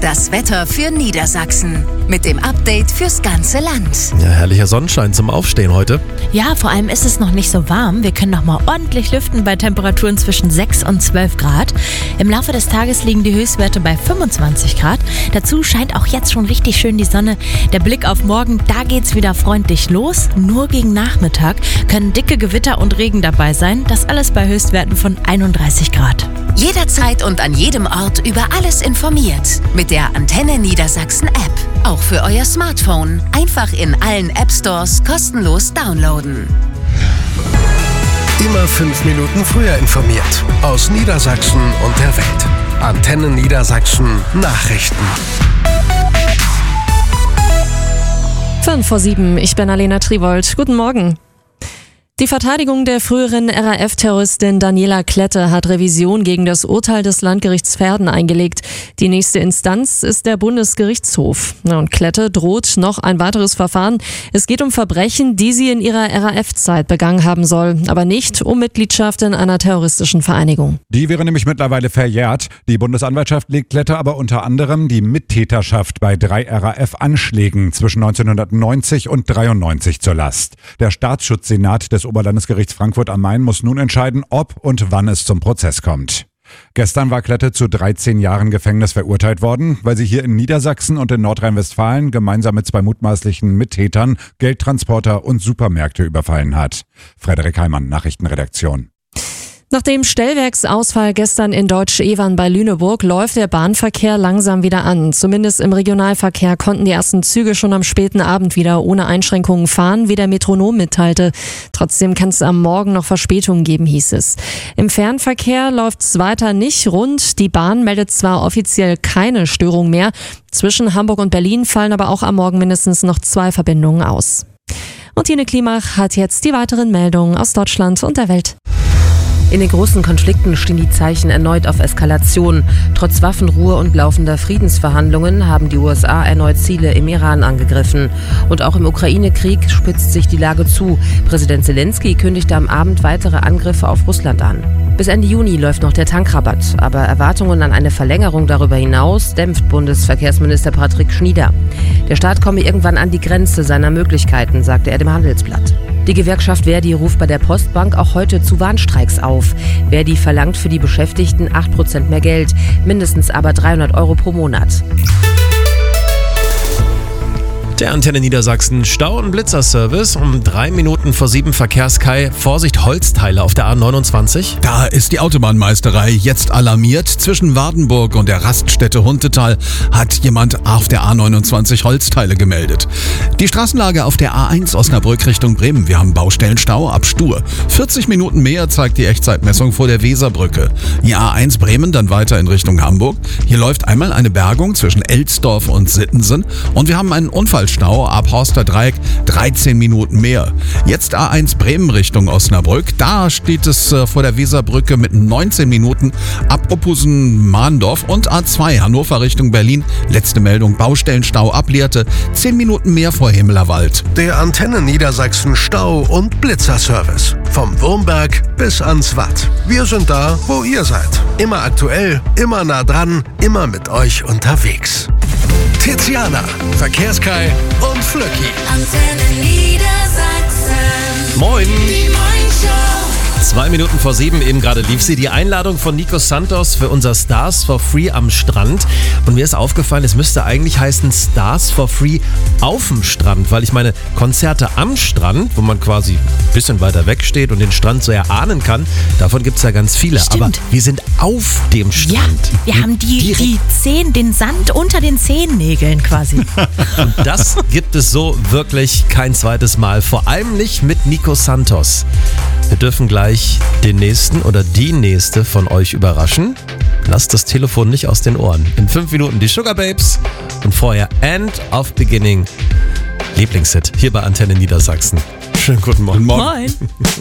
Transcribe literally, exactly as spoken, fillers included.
Das Wetter für Niedersachsen mit dem Update fürs ganze Land. Ja, herrlicher Sonnenschein zum Aufstehen heute. Ja, vor allem ist es noch nicht so warm. Wir können noch mal ordentlich lüften bei Temperaturen zwischen sechs und zwölf Grad. Im Laufe des Tages liegen die Höchstwerte bei fünfundzwanzig Grad. Dazu scheint auch jetzt schon richtig schön die Sonne. Der Blick auf morgen, da geht's wieder freundlich los. Nur gegen Nachmittag können dicke Gewitter und Regen dabei sein. Das alles bei Höchstwerten von einunddreißig Grad. Jederzeit und an jedem Ort über alles informiert. Mit der Antenne Niedersachsen App. Auch für euer Smartphone. Einfach in allen App Stores kostenlos downloaden. Immer fünf Minuten früher informiert. Aus Niedersachsen und der Welt. Antenne Niedersachsen Nachrichten. Fünf vor sieben, ich bin Alena Triwold. Guten Morgen. Die Verteidigung der früheren R A F-Terroristin Daniela Klette hat Revision gegen das Urteil des Landgerichts Verden eingelegt. Die nächste Instanz ist der Bundesgerichtshof. Und Klette droht noch ein weiteres Verfahren. Es geht um Verbrechen, die sie in ihrer R A F-Zeit begangen haben soll, aber nicht um Mitgliedschaft in einer terroristischen Vereinigung. Die wäre nämlich mittlerweile verjährt. Die Bundesanwaltschaft legt Klette aber unter anderem die Mittäterschaft bei drei R A F-Anschlägen zwischen neunzehnhundertneunzig und dreiundneunzig zur Last. Der Staatsschutzsenat des Oberlandesgerichts Frankfurt am Main muss nun entscheiden, ob und wann es zum Prozess kommt. Gestern war Klette zu dreizehn Jahren Gefängnis verurteilt worden, weil sie hier in Niedersachsen und in Nordrhein-Westfalen gemeinsam mit zwei mutmaßlichen Mittätern Geldtransporter und Supermärkte überfallen hat. Frederik Heimann, Nachrichtenredaktion. Nach dem Stellwerksausfall gestern in Deutsch-Evern bei Lüneburg läuft der Bahnverkehr langsam wieder an. Zumindest im Regionalverkehr konnten die ersten Züge schon am späten Abend wieder ohne Einschränkungen fahren, wie der Metronom mitteilte. Trotzdem kann es am Morgen noch Verspätungen geben, hieß es. Im Fernverkehr läuft es weiter nicht rund. Die Bahn meldet zwar offiziell keine Störung mehr. Zwischen Hamburg und Berlin fallen aber auch am Morgen mindestens noch zwei Verbindungen aus. Und Tine Klimach hat jetzt die weiteren Meldungen aus Deutschland und der Welt. In den großen Konflikten stehen die Zeichen erneut auf Eskalation. Trotz Waffenruhe und laufender Friedensverhandlungen haben die U S A erneut Ziele im Iran angegriffen. Und auch im Ukraine-Krieg spitzt sich die Lage zu. Präsident Zelensky kündigte am Abend weitere Angriffe auf Russland an. Bis Ende Juni läuft noch der Tankrabatt. Aber Erwartungen an eine Verlängerung darüber hinaus dämpft Bundesverkehrsminister Patrick Schnieder. Der Staat komme irgendwann an die Grenze seiner Möglichkeiten, sagte er dem Handelsblatt. Die Gewerkschaft Verdi ruft bei der Postbank auch heute zu Warnstreiks auf. Verdi verlangt für die Beschäftigten acht Prozent mehr Geld, mindestens aber dreihundert Euro pro Monat. Der Antenne Niedersachsen Stau- und Blitzerservice um drei Minuten vor sieben Verkehrskai. Vorsicht, Holzteile auf der A neunundzwanzig. Da ist die Autobahnmeisterei jetzt alarmiert. Zwischen Wardenburg und der Raststätte Huntetal hat jemand auf der A neunundzwanzig Holzteile gemeldet. Die Straßenlage auf der A eins Osnabrück Richtung Bremen. Wir haben Baustellenstau ab Stur. vierzig Minuten mehr zeigt die Echtzeitmessung vor der Weserbrücke. Die A eins Bremen dann weiter in Richtung Hamburg. Hier läuft einmal eine Bergung zwischen Elsdorf und Sittensen. Und wir haben einen Unfallstau ab Horster Dreieck, dreizehn Minuten mehr. Jetzt A eins Bremen Richtung Osnabrück. Da steht es äh, vor der Weserbrücke mit neunzehn Minuten ab Oppusen-Mahndorf. Und A zwei Hannover Richtung Berlin. Letzte Meldung, Baustellenstau ab Lehrte, zehn Minuten mehr vor Himmelerwald. Der Antenne Niedersachsen Stau- und Blitzerservice. Vom Wurmberg bis ans Watt. Wir sind da, wo ihr seid. Immer aktuell, immer nah dran, immer mit euch unterwegs. Tiziana, Verkehrskai und Flöcki. Antenne Niedersachsen. Moin. Die Morgenshow. Zwei Minuten vor sieben, eben gerade lief sie, die Einladung von Nico Santos für unser Stars for Free am Strand. Und mir ist aufgefallen, es müsste eigentlich heißen Stars for Free auf dem Strand, weil ich meine, Konzerte am Strand, wo man quasi ein bisschen weiter weg steht und den Strand so erahnen kann, davon gibt es ja ganz viele. Stimmt. Aber wir sind auf dem Strand. Ja, wir haben die, die Zehen, den Sand unter den Zehennägeln quasi. Und das gibt es so wirklich kein zweites Mal. Vor allem nicht mit Nico Santos. Wir dürfen gleich den nächsten oder die nächste von euch überraschen. Lasst das Telefon nicht aus den Ohren. In fünf Minuten die Sugar Babes und vorher End of Beginning. Lieblingshit hier bei Antenne Niedersachsen. Schönen guten Morgen. Moin.